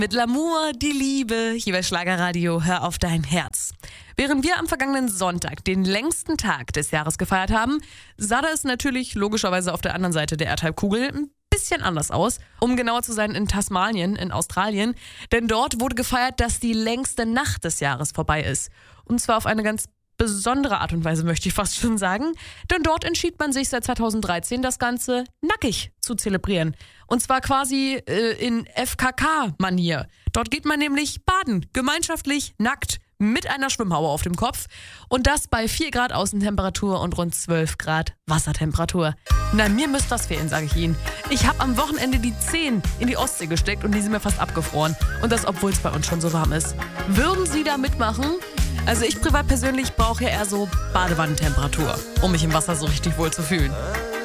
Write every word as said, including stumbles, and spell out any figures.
mit L'amour, die Liebe, hier bei Schlagerradio, hör auf dein Herz. Während wir am vergangenen Sonntag den längsten Tag des Jahres gefeiert haben, sah das natürlich logischerweise auf der anderen Seite der Erdhalbkugel ein bisschen anders aus. Um genauer zu sein, in Tasmanien, in Australien. Denn dort wurde gefeiert, dass die längste Nacht des Jahres vorbei ist. Und zwar auf eine ganz besondere Art und Weise, möchte ich fast schon sagen. Denn dort entschied man sich seit zweitausenddreizehn, das Ganze nackig zu zelebrieren. Und zwar quasi äh, in F K K-Manier. Dort geht man nämlich baden, gemeinschaftlich, nackt, mit einer Schwimmhaube auf dem Kopf. Und das bei vier Grad Außentemperatur und rund zwölf Grad Wassertemperatur. Na, mir müsste das fehlen, sage ich Ihnen. Ich habe am Wochenende die Zehen in die Ostsee gesteckt und die sind mir fast abgefroren. Und das, obwohl es bei uns schon so warm ist. Würden Sie da mitmachen? Also ich privat persönlich brauche ja eher so Badewannentemperatur, um mich im Wasser so richtig wohl zu fühlen.